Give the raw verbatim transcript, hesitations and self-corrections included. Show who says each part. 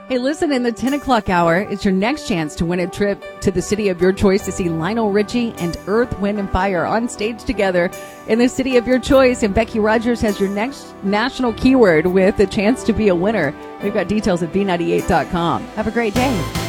Speaker 1: Hey, listen, in the ten o'clock hour, it's your next chance to win a trip to the city of your choice to see Lionel Richie and Earth, Wind and Fire on stage together in the city of your choice. And Becky Rogers has your next national keyword with a chance to be a winner. We've got details at V ninety-eight dot com. Have a great day.